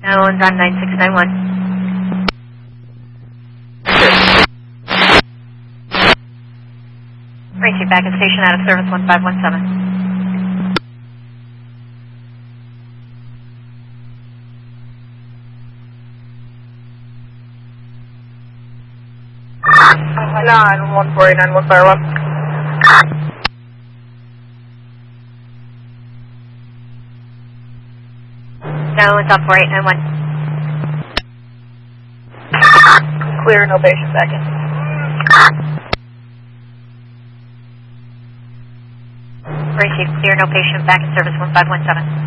One's on 9691. Racing back at station out of service 1517. Nine 149 151. No, it's on 4891. Clear, no patient back in. Racing clear, no patient back in service 1517.